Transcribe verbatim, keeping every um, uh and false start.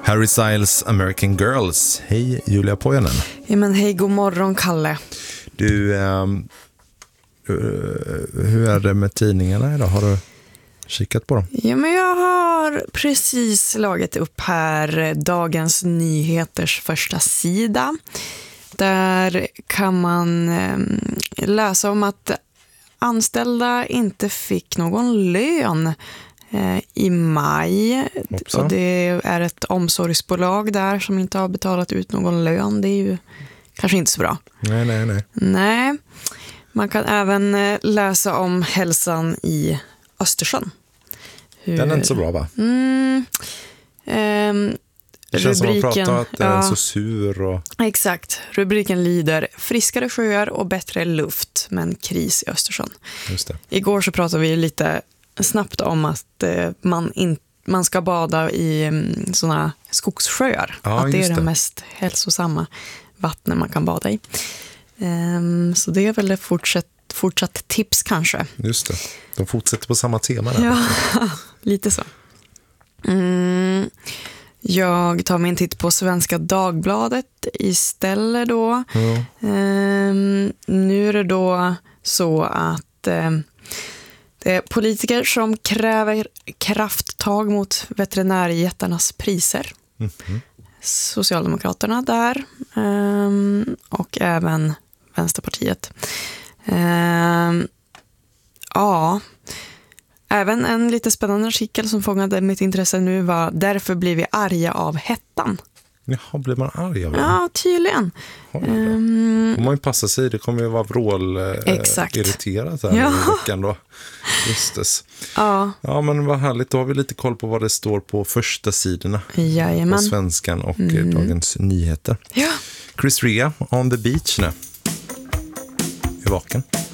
Harry Styles American Girls. Hej Julia Pojanen. Ja, men hej, god morgon Kalle. Du, um, uh, hur är det med tidningarna idag? Har du kikat på dem? Ja, men jag har precis slagit upp här Dagens Nyheters första sida. Där kan man um, läsa om att anställda inte fick någon lön eh, i maj. Hoppsan. Och det är ett omsorgsbolag där som inte har betalat ut någon lön. Det är ju kanske inte så bra. Nej, nej, nej. Nej. Man kan även eh, läsa om hälsan i Östersjön. Hur... Den är inte så bra, va? Mm, ehm, det känns rubriken, som att prata att den ja, är så sur. Och... Exakt. Rubriken lyder: friskare sjöar och bättre luft, men kris i Östersjön. Just det. Igår så pratade vi lite snabbt om att eh, man, in, man ska bada i mm, såna skogssjöar. Ja, att det är just det det. mest hälsosamma vattnet man kan bada i. Ehm, så det är väl ett fortsatt, fortsatt tips kanske. Just det. De fortsätter på samma tema där. Ja, lite så. Mm. Jag tar min titt på Svenska Dagbladet istället då. Ja. Ehm, nu är det då så att ehm, det är politiker som kräver krafttag mot veterinärjättarnas priser. Mm-hmm. Socialdemokraterna där ehm, och även Vänsterpartiet. Ehm, ja, även en lite spännande artikel som fångade mitt intresse nu var: därför blir vi arga av hettan. Jaha, blir man arg av det? Ja, tydligen. Oj då. Um, Om man ju passar sig, det kommer ju vara vrål eh, Exakt. irriterat här Ja. i veckan då. Just det. ja, Ja, men vad härligt. Då har vi lite koll på vad det står på första sidorna på jajamän. Svenskan och mm. Dagens Nyheter. Ja. Chris Rea on the beach nu. Är vaken.